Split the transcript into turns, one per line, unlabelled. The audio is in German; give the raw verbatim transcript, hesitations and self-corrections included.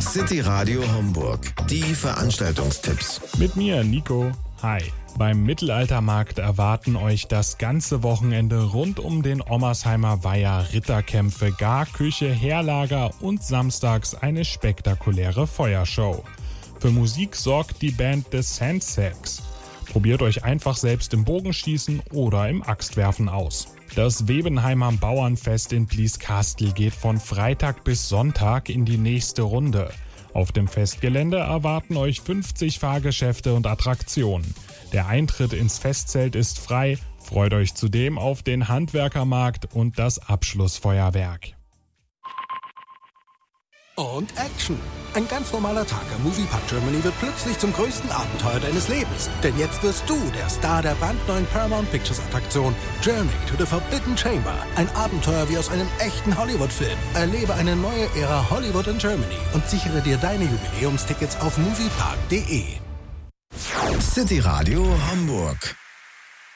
City Radio Homburg. Die Veranstaltungstipps.
Mit mir, Nico. Hi. Beim Mittelaltermarkt erwarten euch das ganze Wochenende rund um den Ommersheimer Weiher Ritterkämpfe, Garküche, Heerlager und samstags eine spektakuläre Feuershow. Für Musik sorgt die Band The Sandsacks. Probiert euch einfach selbst im Bogenschießen oder im Axtwerfen aus. Das Webenheimer Bauernfest in Blieskastel geht von Freitag bis Sonntag in die nächste Runde. Auf dem Festgelände erwarten euch fünfzig Fahrgeschäfte und Attraktionen. Der Eintritt ins Festzelt ist frei. Freut euch zudem auf den Handwerkermarkt und das Abschlussfeuerwerk.
Und Action! Ein ganz normaler Tag am Moviepark Germany wird plötzlich zum größten Abenteuer deines Lebens. Denn jetzt wirst du der Star der brandneuen Paramount Pictures Attraktion Journey to the Forbidden Chamber. Ein Abenteuer wie aus einem echten Hollywood-Film. Erlebe eine neue Ära Hollywood in Germany und sichere dir deine Jubiläumstickets auf moviepark punkt de.
City Radio Homburg.